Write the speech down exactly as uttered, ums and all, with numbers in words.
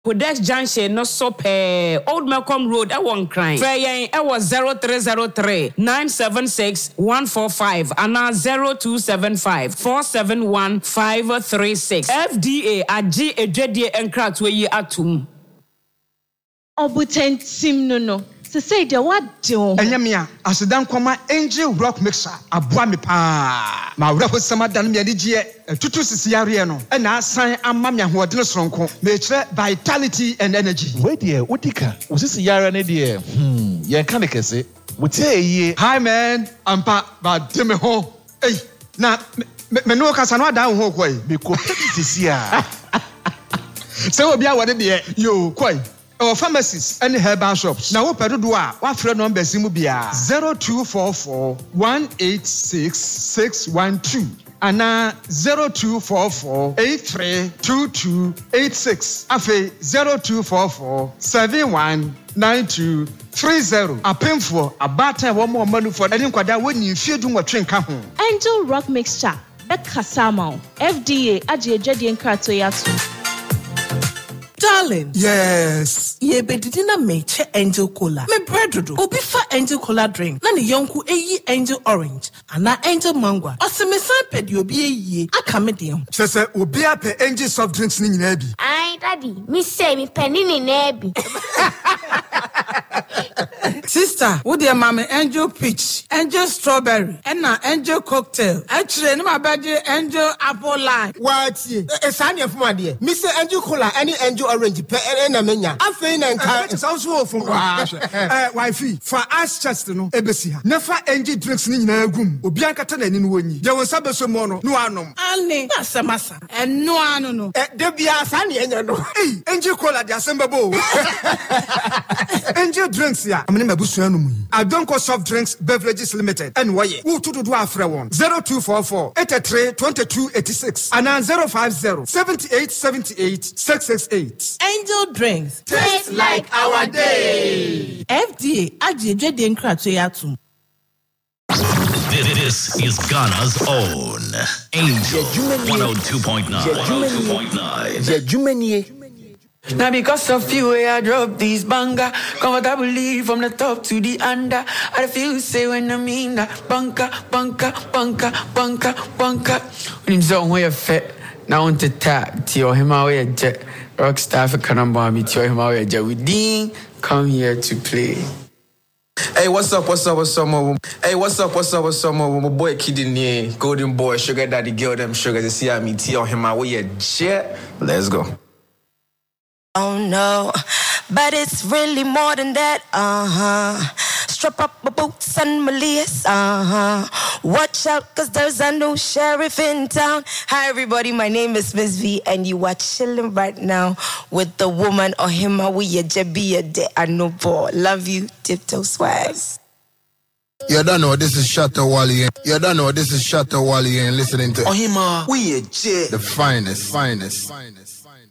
Codex Junction no so pe Old Malcolm Road at one crime. Fayen it was zero three zero three nine seven six one four five and now zero two seven five four seven one five three six. F D A at G Ejedi Enkrat we ye atum. Obuten sim no no. Se say de what do? Enyamia asedan kwama Angel Rock Mixer aboa me pa. Ma wura hosama dan me adigye tutu sisiare no. E na asan amma me ahodene soronko. Me kire vitality and energy. We there odika. Wo sisiare ne there. Hmm, yen kan kese. Wo tie ye. Hi man, ampa ba de me ho. Hey, na me no kasa no adan ho koi. Me ko sisi a. Se obi a wode de yo koi. Our pharmacies and herbal shops. Now, what do I? What phone number is Mubia? Zero two four four one eight six six one two. And now zero two four four eight three two two eight six. Afe zero two four four seven one nine two three zero. A painful a batter one more money for any quadra when you feel doing what train come home. Angel Rock Mixture. Ekasamo. F D A Aji Ejedi Enkrat Yatu. Darling. Yes. Ye bedidina meche Angel Cola. Me bread obi fa Angel Cola drink. Na ne yonku eyi Angel Orange. Ana Angel Mango. Ose me san pedi obi eyi aka me dem. Sese obi ape Angel soft drinks ni nyina bi. Ai daddy, me say me penny ni na bi. Sister, wo de mama Angel Peach, Angel Strawberry, and na Angel Cocktail. Actually, no mabaje Angel Apple Lime. What ye? E san ye fuma de. Me say Angel Cola any Angel Orange pe e na menya. Afei na nka It's also from eh wifey for us chest no ebesi ha. Never Angel drinks ni nyina agum. Obi ankata na ni no wonyi. Je won sabe so mo no no anom. Ani, na samasa. En no anu no. Eh de bia san ye nya no. Hey, Angel Cola de asembabo. Angel drinks ya. Amene mabusu anu mu. Adonko Soft Drinks Beverages Limited. And waye. Wo to do afre won. zero two four four eight three two two eight six and zero five zero seven eight seven eight six six eight. Angel Drinks. Tastes like our day. F D A Aji Ejedi Enkrat Yatu. This is Ghana's own Angel one oh two point nine. one oh two point nine. Now because of you, I drop these banger. Comfortably from the top to the under. I feel say when I mean that bunker, bunker, bunker, bunker, bunker. When I'm so way fit, now on the tap, to him away jet. Rockstar for Kanamba, me to him away jet. We didn't come here to play. Hey, what's up, what's up, what's up, my Hey, what's up, what's up, what's up, my My boy Kid in here. Golden boy, sugar daddy, girl, them sugar. To see me, tea on him away a jet. Let's go. Oh no, but it's really more than that, uh-huh. Strap up my boots and my lace, uh-huh. Watch out, cause there's a new sheriff in town. Hi everybody, my name is Miss V, and you are chilling right now with the woman Ohima Wiya Jebiya De Anobo. Love you, Tiptoe Swags. You don't know this is Shatta Wally. You don't know this is Shatta Wally and listening to Ohima Wiya Je. The finest, finest, finest, finest.